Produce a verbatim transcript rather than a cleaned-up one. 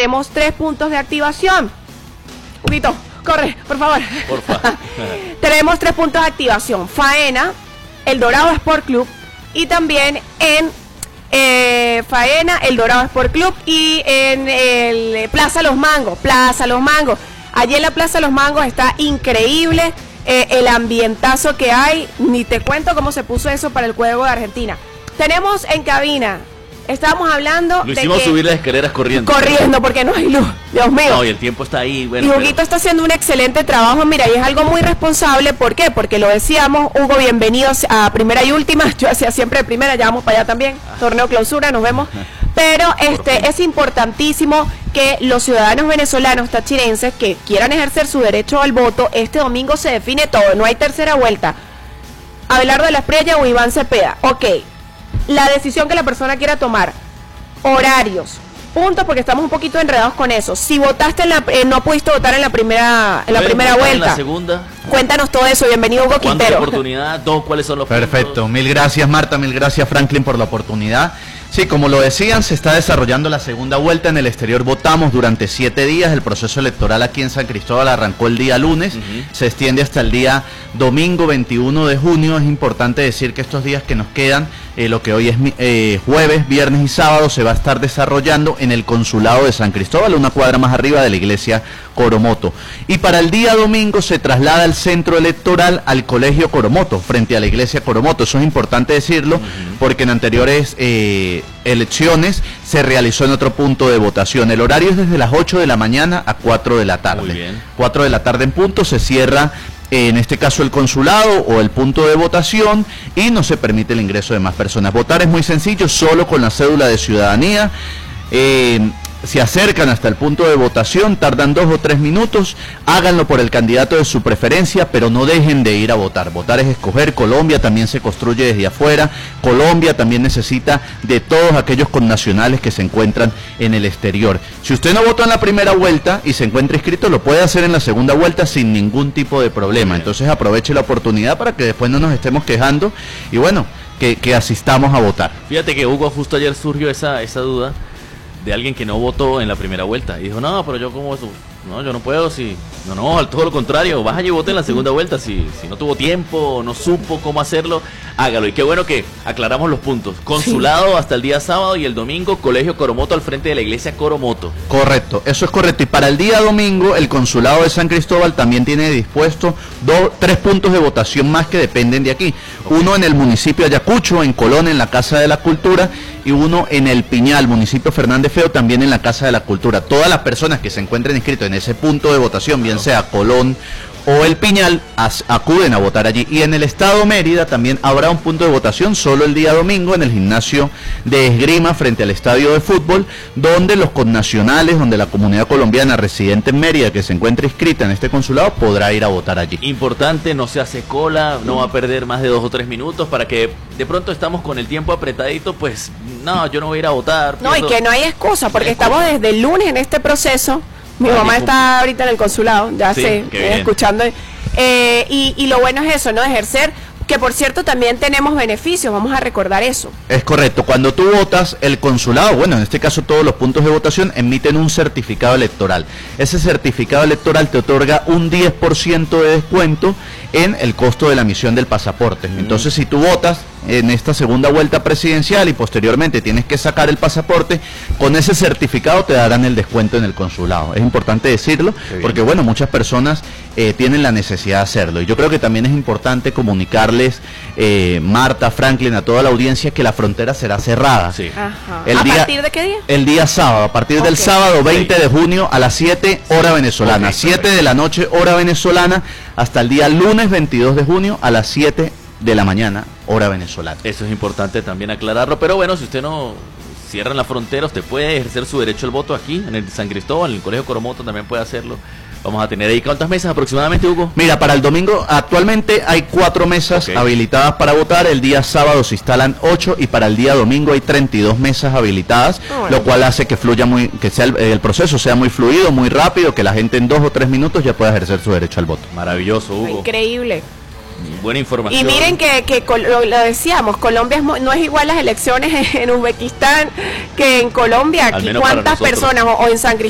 tenemos tres puntos de activación. Huguito, corre, por favor. Por favor. Tenemos tres puntos de activación. Faena, El Dorado Sport Club y también en eh, Faena, El Dorado Sport Club y en el Plaza Los Mangos. Plaza Los Mangos. Allí en la Plaza Los Mangos está increíble eh, el ambientazo que hay. Ni te cuento cómo se puso eso para el juego de Argentina. Tenemos en cabina, estábamos hablando Lo hicimos de que, subir las escaleras corriendo. Corriendo porque no hay luz, Dios mío. No, y el tiempo está ahí. Bueno, y Huguito pero... está haciendo un excelente trabajo, mira, y es algo muy responsable. ¿Por qué? Porque lo decíamos, Hugo, bienvenidos a Primera y Última. Yo hacía siempre Primera, ya vamos para allá también. Torneo clausura, nos vemos. Pero este es importantísimo que los ciudadanos venezolanos tachirenses que quieran ejercer su derecho al voto, este domingo se define todo, no hay tercera vuelta. Abelardo de la Espriella o Iván Cepeda. Ok, la decisión que la persona quiera tomar, horarios, puntos, porque estamos un poquito enredados con eso. Si votaste en la, eh, no pudiste votar en la primera, en la primera vuelta. En la segunda. Cuéntanos todo eso. Bienvenido, Hugo ¿Cuánta Quintero. oportunidad? Dos, ¿cuáles son los Perfecto, puntos? mil gracias Marta, mil gracias Franklin por la oportunidad. Sí, como lo decían, se está desarrollando la segunda vuelta. En el exterior votamos durante siete días. El proceso electoral aquí en San Cristóbal arrancó el día lunes, uh-huh. se extiende hasta el día domingo veintiuno de junio. Es importante decir que estos días que nos quedan, eh, lo que hoy es eh, jueves, viernes y sábado, se va a estar desarrollando en el consulado de San Cristóbal, una cuadra más arriba de la iglesia Coromoto. Y para el día domingo se traslada el centro electoral al colegio Coromoto, frente a la iglesia Coromoto. Eso es importante decirlo, uh-huh. porque en anteriores eh, elecciones se realizó en otro punto de votación. El horario es desde las ocho de la mañana a cuatro de la tarde. Muy bien. cuatro de la tarde en punto se cierra, eh, en este caso el consulado o el punto de votación, y no se permite el ingreso de más personas. Votar es muy sencillo, solo con la cédula de ciudadanía. Eh, se acercan hasta el punto de votación, tardan dos o tres minutos, háganlo por el candidato de su preferencia, pero no dejen de ir a votar. Votar es escoger. Colombia también se construye desde afuera. Colombia también necesita de todos aquellos connacionales que se encuentran en el exterior. Si usted no votó en la primera vuelta y se encuentra inscrito, lo puede hacer en la segunda vuelta sin ningún tipo de problema. Entonces aproveche la oportunidad para que después no nos estemos quejando y bueno, que, que asistamos a votar. Fíjate que Hugo, justo ayer surgió esa, esa duda de alguien que no votó en la primera vuelta y dijo, no, pero yo como eso, no, yo no puedo, si, no, no, al todo lo contrario, vaya y vote en la segunda vuelta, si, si no tuvo tiempo, no supo cómo hacerlo, hágalo. Y qué bueno que aclaramos los puntos. Consulado sí. hasta el día sábado y el domingo, colegio Coromoto al frente de la iglesia Coromoto. Correcto, eso es correcto. Y para el día domingo, el consulado de San Cristóbal también tiene dispuesto dos, tres puntos de votación más que dependen de aquí. Okay. Uno en el municipio de Ayacucho, en Colón, en la Casa de la Cultura, y uno en el Piñal, municipio Fernández Feo, también en la Casa de la Cultura. Todas las personas que se encuentren inscritos en ese punto de votación, bien sea Colón o el Piñal, as, acuden a votar allí. Y en el estado Mérida también habrá un punto de votación solo el día domingo en el gimnasio de esgrima frente al estadio de fútbol, donde los connacionales, donde la comunidad colombiana residente en Mérida que se encuentre inscrita en este consulado podrá ir a votar allí. Importante, no se hace cola, no va a perder más de dos o tres minutos para que de pronto estamos con el tiempo apretadito, pues no, yo no voy a ir a votar. No, pierdo... y que no hay excusa, porque no estamos excusa. Desde el lunes en este proceso. Mi ah, mamá está ahorita en el consulado, ya sí, sé, escuchando. Eh, y, y lo bueno es eso, ¿no? Ejercer, que por cierto también tenemos beneficios, vamos a recordar eso. Es correcto, cuando tú votas, el consulado, bueno, en este caso todos los puntos de votación, emiten un certificado electoral. Ese certificado electoral te otorga un diez por ciento de descuento en el costo de la emisión del pasaporte. Mm. Entonces, si tú votas en esta segunda vuelta presidencial y posteriormente tienes que sacar el pasaporte, con ese certificado te darán el descuento en el consulado. Es importante decirlo, porque bueno, muchas personas eh, tienen la necesidad de hacerlo, y yo creo que también es importante comunicarles, eh, Marta, Franklin, a toda la audiencia, que la frontera será cerrada. Sí. Ajá. El ¿A día, partir de qué día? El día sábado, a partir okay. del sábado veinte de junio a las siete hora venezolana, okay, siete de la noche hora venezolana, hasta el día lunes veintidós de junio a las siete de la mañana, hora venezolana. Eso es importante también aclararlo, pero bueno, si usted no cierra en la frontera, usted puede ejercer su derecho al voto aquí, en el San Cristóbal, en el Colegio Coromoto también puede hacerlo. Vamos a tener ahí, ¿cuántas mesas aproximadamente, Hugo? Mira, para el domingo actualmente hay cuatro mesas okay. habilitadas para votar. El día sábado se instalan ocho y para el día domingo hay treinta y dos mesas habilitadas, oh, bueno. lo cual hace que fluya muy, que sea el, el proceso sea muy fluido, muy rápido, que la gente en dos o tres minutos ya pueda ejercer su derecho al voto. Maravilloso, Hugo. Increíble. Buena información. Y miren que, que lo, lo decíamos, Colombia es, no es igual las elecciones en Uzbekistán que en Colombia. Aquí cuántas personas, o, o en San Cristóbal.